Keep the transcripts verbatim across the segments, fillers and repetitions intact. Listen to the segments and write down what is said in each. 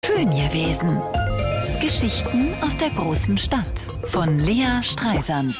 Schön gewesen. Geschichten aus der großen Stadt von Lea Streisand.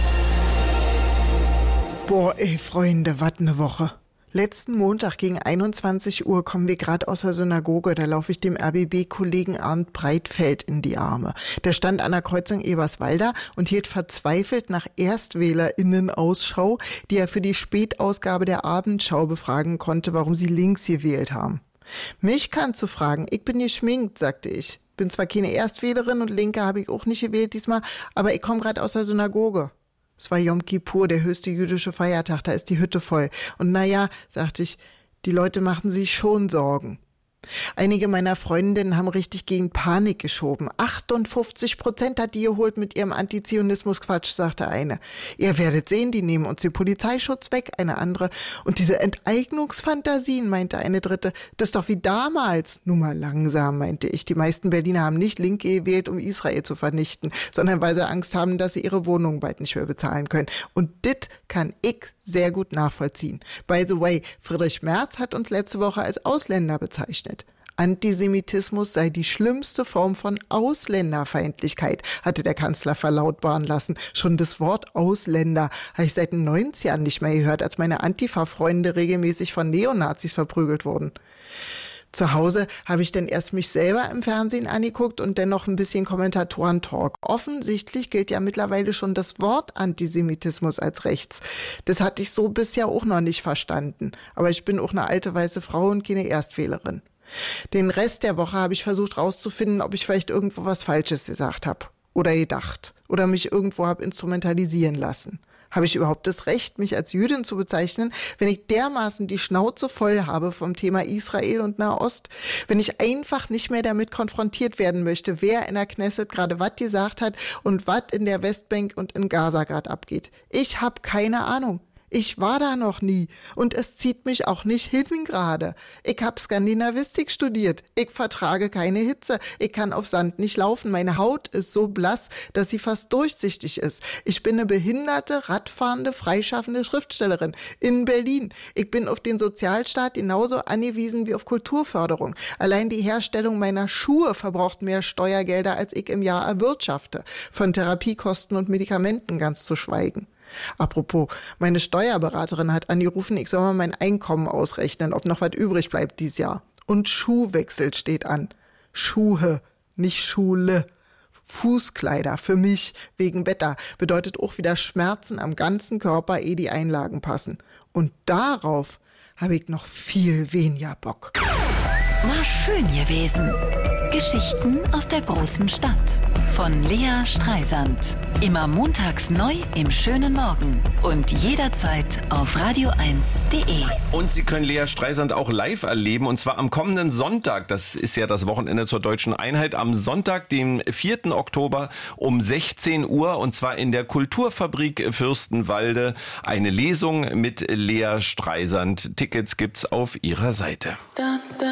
Boah, ey, Freunde, was ne Woche. Letzten Montag gegen einundzwanzig Uhr kommen wir gerade aus der Synagoge. Da laufe ich dem R B B-Kollegen Arndt Breitfeld in die Arme. Der stand an der Kreuzung Eberswalder und hielt verzweifelt nach ErstwählerInnen Ausschau, die er für die Spätausgabe der Abendschau befragen konnte, warum sie links gewählt haben. Mich kannst du fragen, ich bin geschminkt, sagte ich. Bin zwar keine Erstwählerin und Linke habe ich auch nicht gewählt diesmal, aber ich komme gerade aus der Synagoge. Es war Yom Kippur, der höchste jüdische Feiertag, da ist die Hütte voll. Und naja, sagte ich, die Leute machen sich schon Sorgen. Einige meiner Freundinnen haben richtig gegen Panik geschoben. achtundfünfzig Prozent hat die geholt mit ihrem Antizionismus-Quatsch, sagte eine. Ihr werdet sehen, die nehmen uns den Polizeischutz weg, eine andere. Und diese Enteignungsfantasien, meinte eine dritte, das ist doch wie damals. Nur mal langsam, meinte ich. Die meisten Berliner haben nicht Linke gewählt, um Israel zu vernichten, sondern weil sie Angst haben, dass sie ihre Wohnung bald nicht mehr bezahlen können. Und dit kann ich sehr gut nachvollziehen. By the way, Friedrich Merz hat uns letzte Woche als Ausländer bezeichnet. Antisemitismus sei die schlimmste Form von Ausländerfeindlichkeit, hatte der Kanzler verlautbaren lassen. Schon das Wort Ausländer habe ich seit den neunzigern nicht mehr gehört, als meine Antifa-Freunde regelmäßig von Neonazis verprügelt wurden. Zu Hause habe ich dann erst mich selber im Fernsehen angeguckt und dann noch ein bisschen Kommentatoren-Talk. Offensichtlich gilt ja mittlerweile schon das Wort Antisemitismus als rechts. Das hatte ich so bisher auch noch nicht verstanden. Aber ich bin auch eine alte weiße Frau und keine Erstwählerin. Den Rest der Woche habe ich versucht rauszufinden, ob ich vielleicht irgendwo was Falsches gesagt habe oder gedacht oder mich irgendwo habe instrumentalisieren lassen. Habe ich überhaupt das Recht, mich als Jüdin zu bezeichnen, wenn ich dermaßen die Schnauze voll habe vom Thema Israel und Nahost? Wenn ich einfach nicht mehr damit konfrontiert werden möchte, wer in der Knesset gerade was gesagt hat und was in der Westbank und in Gaza gerade abgeht? Ich habe keine Ahnung. Ich war da noch nie und es zieht mich auch nicht hin gerade. Ich habe Skandinavistik studiert. Ich vertrage keine Hitze. Ich kann auf Sand nicht laufen. Meine Haut ist so blass, dass sie fast durchsichtig ist. Ich bin eine behinderte, radfahrende, freischaffende Schriftstellerin in Berlin. Ich bin auf den Sozialstaat genauso angewiesen wie auf Kulturförderung. Allein die Herstellung meiner Schuhe verbraucht mehr Steuergelder, als ich im Jahr erwirtschafte. Von Therapiekosten und Medikamenten ganz zu schweigen. Apropos, meine Steuerberaterin hat angerufen, ich soll mal mein Einkommen ausrechnen, ob noch was übrig bleibt dieses Jahr. Und Schuhwechsel steht an. Schuhe, nicht Schule. Fußkleider für mich wegen Wetter bedeutet auch wieder Schmerzen am ganzen Körper, ehe die Einlagen passen. Und darauf habe ich noch viel weniger Bock. War schön gewesen. Geschichten aus der großen Stadt von Lea Streisand. Immer montags neu im schönen Morgen und jederzeit auf radio eins punkt de. Und Sie können Lea Streisand auch live erleben, und zwar am kommenden Sonntag. Das ist ja das Wochenende zur Deutschen Einheit. Am Sonntag, dem vierten Oktober um sechzehn Uhr, und zwar in der Kulturfabrik Fürstenwalde. Eine Lesung mit Lea Streisand. Tickets gibt's auf ihrer Seite.